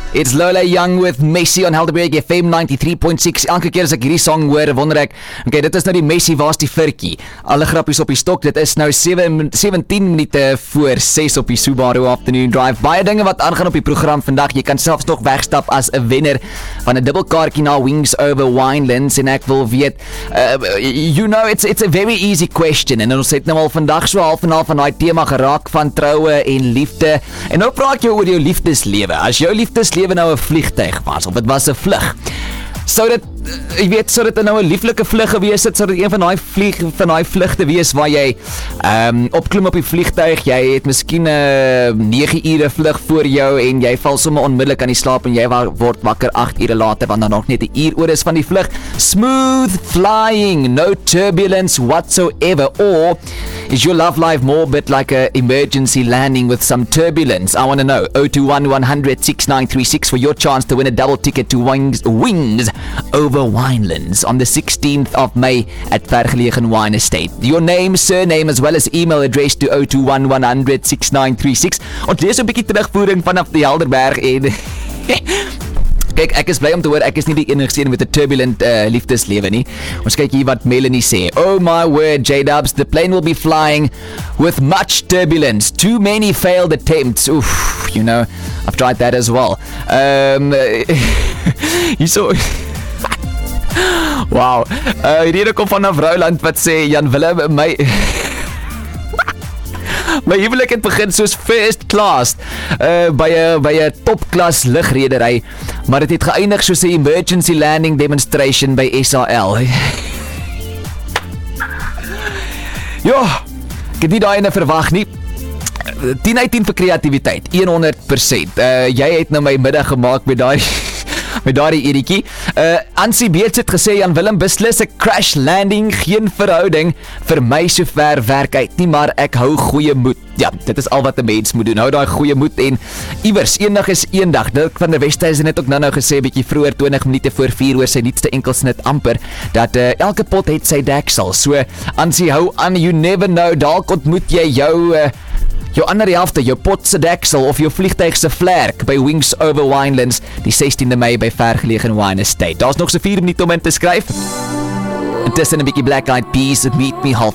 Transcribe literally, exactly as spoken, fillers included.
It's Lola Young with Messi on Helderberg F M ninety-three point six. Elke keer as ek hierdie song hoor, wonder ek, okay, dit is nou die Messi, waar's die virkie? Alle grappies op die stok, dit is nou sewentien minute voor six op die Subaru Afternoon Drive. Baie dinge wat aangaan op die program vandag. Jy kan selfs nog wegstap as 'n wenner van 'n dubbelkaartjie na Wings Over Winelands, en ek wil weet, uh, you know, it's it's a very easy question, en ons het nou al vandag so half en half van daai tema geraak van troue en liefde, en nou praat jy oor jou liefdeslewe. As jou liefdeslewe nou 'n vliegtuig was, of dit was 'n vlug, sou dit, ek weet, sou dit nou 'n lieflike vlug gewees het, sou dit een van daai vlieg van daai vlugte wees waar jy um, opklim op die vliegtuig, jy het miskien 'n uh, nege ure vlug voor jou en jy val sommer onmiddellik aan die slaap en jy word wakker agt ure later want dan nog net 'n uur oor is van die vlug. Smooth flying, no turbulence whatsoever. Or is your love life more a bit like a emergency landing with some turbulence? I want to know. oh two one, one hundred, six nine three six for your chance to win a double ticket to Wings, Wings Over Winelands on the sixteenth of May at Vergelegen Wine Estate. Your name, surname as well as email address to oh two one, one hundred, six nine three six. Ons lees 'n bietjie terugvoering vanaf die Helderberg en kyk, ek is bly om te hoor ek is nie die enigste een met 'n turbulent uh, liefdeslewe nie. Ons kyk hier wat Melanie sê. Oh my word, J-Dubs, the plane will be flying with much turbulence. Too many failed attempts. Oof, you know, I've tried that as well. Um, you saw... Wow. Uh, hierdie kom van 'n vrouland wat sê, Jan Willem, my... My huwelik het begin soos first class uh, by 'n by 'n topklas lugredery, maar dit het geëindig soos 'n emergency landing demonstration by S A L. Ja, ek het nie daai ene verwag nie. tien uit tien vir kreatiwiteit, honderd persent. Uh, jy het nou my middag gemaak met daai met daardie editjie. Uh, Ansie Beets het gesê, Jan Willem, beslis 'n crash landing, geen verhouding, vir my sover werk uit nie, maar ek hou goeie moed. Ja, dit is al wat 'n mens moet doen, hou daai goeie moed, en iewers, eendag is eendag. Dirk van der Westhuizen het ook nou-nou gesê, bietjie vroeër, twintig minute voor vier oor sy nuutste enkelsnit amper, dat uh, elke pot het sy deksel. So, Ansie, hou aan, you never know, dalk ontmoet jy jou... Uh, jou ander helfte, jou pot se deksel of jou vliegtuig se vlerk by Wings Over Winelands die sestiende Mei by Vergelegen Wine Estate. Daar's nog so vier minute om in te skryf. Tussen 'n bietjie Black Eyed Peas, Meet Me Half